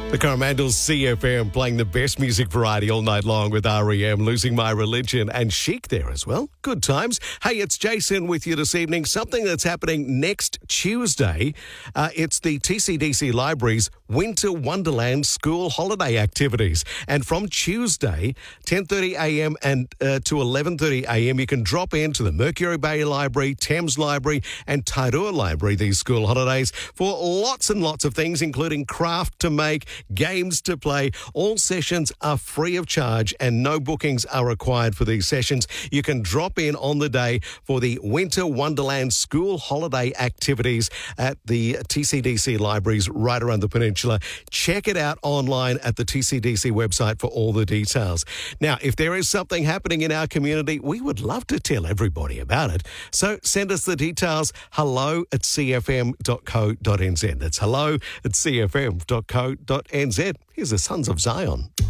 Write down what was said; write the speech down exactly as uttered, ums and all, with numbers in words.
The Coromandel C F M playing the best music variety all night long with R E M, Losing My Religion, and Chic there as well. Good times. Hey, it's Jason with you this evening. Something that's happening next Tuesday. Uh, it's the T C D C Library's Winter Wonderland School Holiday Activities. And from Tuesday, ten thirty a m and uh, to eleven thirty a m, you can drop into the Mercury Bay Library, Thames Library, and Tairua Library these school holidays for lots and lots of things, including craft to make, games to play. All sessions are free of charge and no bookings are required for these sessions. You can drop in on the day for the Winter Wonderland School Holiday Activities at the T C D C libraries right around the peninsula. Check it out online at the T C D C website for all the details. Now, if there is something happening in our community, we would love to tell everybody about it. So send us the details, hello at c f m dot co dot n z. That's hello at c f m dot co dot n z. Here's the Sons of Zion.